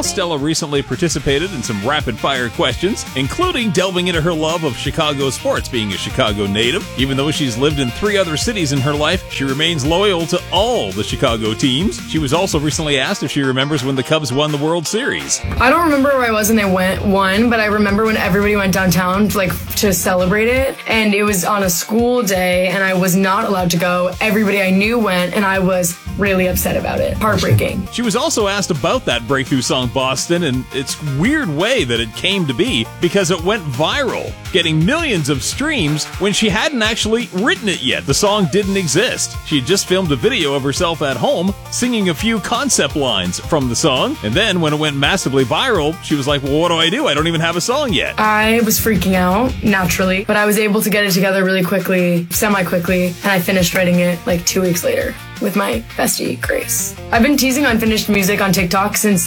Stella recently participated in some rapid-fire questions, including delving into her love of Chicago sports, being a Chicago native. Even though she's lived in 3 other cities in her life, she remains loyal to all the Chicago teams. She was also recently asked if she remembers when the Cubs won the World Series. I don't remember where I was when they won, but I remember when everybody went downtown to celebrate it, and it was on a school day, and I was not allowed to go. Everybody I knew went, and I was really upset about it. Heartbreaking. She was also asked about that breakthrough song Boston and its weird way that it came to be, because it went viral, getting millions of streams when she hadn't actually written it yet. The song didn't exist. She had just filmed a video of herself at home singing a few concept lines from the song, and then when it went massively viral, she was like, well, what do? I don't even have a song yet. I was freaking out, naturally, but I was able to get it together really quickly, semi-quickly, and I finished writing it like 2 weeks later with my bestie, Grace. I've been teasing unfinished music on TikTok since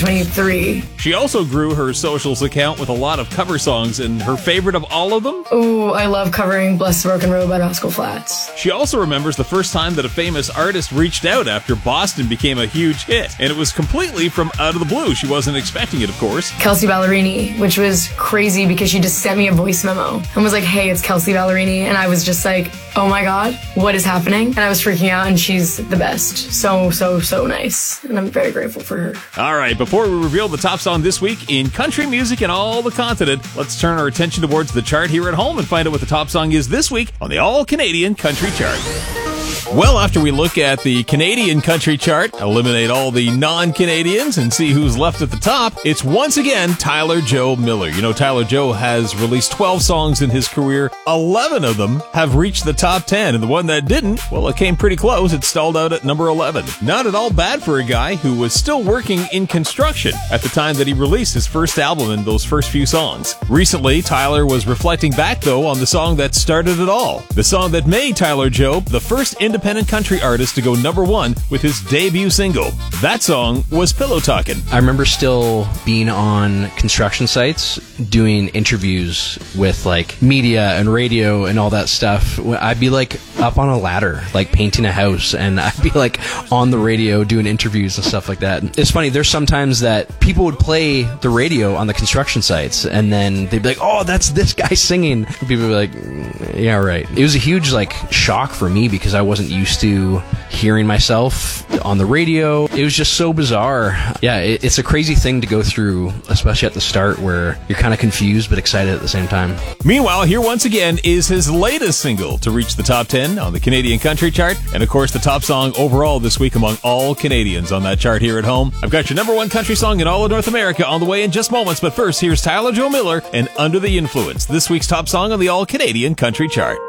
2023. She also grew her socials account with a lot of cover songs, and her favorite of all of them? Ooh, I love covering Bless the Broken Road by Rascal Flatts. She also remembers the first time that a famous artist reached out after Boston became a huge hit, and it was completely from out of the blue. She wasn't expecting it, of course. Kelsey Ballerini, which was crazy because she just sent me a voice memo and was like, hey, it's Kelsey Ballerini, and I was just like, oh my god, what is happening? And I was freaking out, and she's the best. So nice, and I'm very grateful for her. All right, before we reveal the top song this week in country music and all the continent, let's turn our attention towards the chart here at home and find out what the top song is this week on the All-Canadian Country Chart. Well, after we look at the Canadian country chart, eliminate all the non-Canadians, and see who's left at the top, it's once again Tyler Joe Miller. You know, Tyler Joe has released 12 songs in his career. 11 of them have reached the top 10, and the one that didn't, well, it came pretty close. It stalled out at number 11. Not at all bad for a guy who was still working in construction at the time that he released his first album and those first few songs. Recently, Tyler was reflecting back, though, on the song that started it all. The song that made Tyler Joe the first independent country artist to go number 1 with his debut single. That song was Pillow Talkin'. I remember still being on construction sites doing interviews with like media and radio and all that stuff. I'd be like up on a ladder, like painting a house, and I'd be like on the radio doing interviews and stuff like that. It's funny, there's sometimes that people would play the radio on the construction sites, and then they'd be like, oh, that's this guy singing. And people would be like, yeah, right. It was a huge like shock for me because I wasn't used to hearing myself on the radio. It was just so bizarre. Yeah, it's a crazy thing to go through, especially at the start where you're kind of confused but excited at the same time. Meanwhile, here once again is his latest single to reach the top 10 on the Canadian Country Chart, and of course the top song overall this week among all Canadians on that chart here at home. I've got your number 1 country song in all of North America on the way in just moments, but first, here's Tyler Joe Miller and Under the Influence, this week's top song on the All Canadian Country Chart.